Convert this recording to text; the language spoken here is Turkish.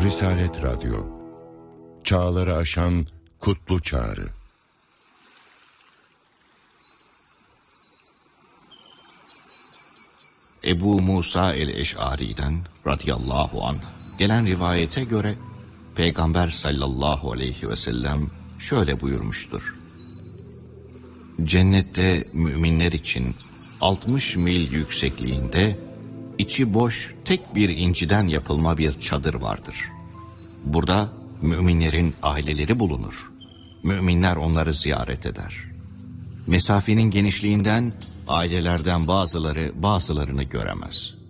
Risalet Radyo, çağları aşan kutlu çağrı. Ebu Musa el-Eş'ari'den radıyallahu anh gelen rivayete göre Peygamber sallallahu aleyhi ve sellem şöyle buyurmuştur. Cennette müminler için 60 mil yüksekliğinde içi boş tek bir inciden yapılma bir çadır vardır. Burada müminlerin aileleri bulunur. Müminler onları ziyaret eder. Mesafenin genişliğinden ailelerden bazılarını göremez.